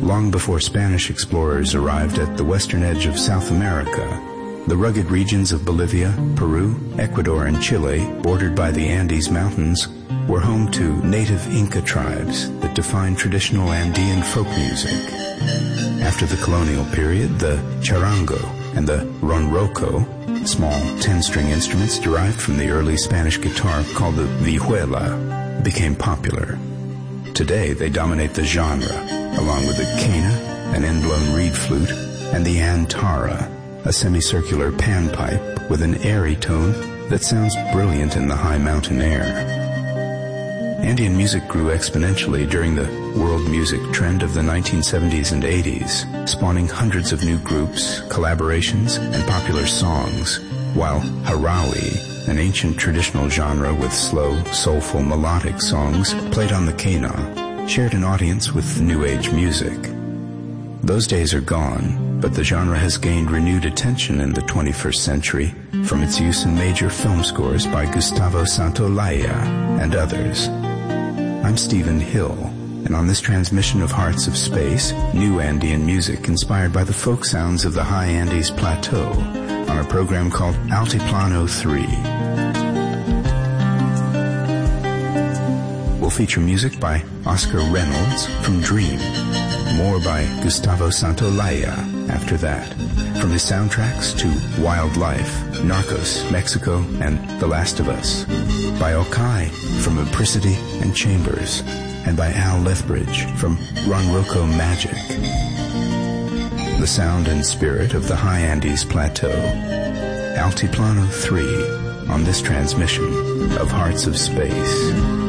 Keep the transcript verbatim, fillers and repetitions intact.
Long before Spanish explorers arrived at the western edge of South America, the rugged regions of Bolivia, Peru, Ecuador, and Chile, bordered by the Andes Mountains, were home to native Inca tribes that defined traditional Andean folk music. After the colonial period, the charango and the ronroco, small ten-string instruments derived from the early Spanish guitar called the vihuela, became popular. Today, they dominate the genre, along with the quena, an end-blown reed flute, and the antara, a semicircular panpipe with an airy tone that sounds brilliant in the high mountain air. Andean music grew exponentially during the world music trend of the nineteen seventies and eighties, spawning hundreds of new groups, collaborations, and popular songs, while Harawi, an ancient traditional genre with slow, soulful, melodic songs played on the quena, shared an audience with New Age music. Those days are gone, but the genre has gained renewed attention in the twenty-first century from its use in major film scores by Gustavo Santaolalla and others. I'm Stephen Hill, and on this transmission of Hearts of Space, new Andean music inspired by the folk sounds of the high Andes Plateau on a program called Altiplano three. We'll feature music by Oscar Reynolds from Dream, more by Gustavo Santaolalla after that, from his soundtracks to Wildlife, Narcos, Mexico, and The Last of Us, by Okai from Apricity and Chambers, and by Al Lethbridge from Ronroco Magic. The sound and spirit of the high Andes Plateau. Altiplano three on this transmission of Hearts of Space.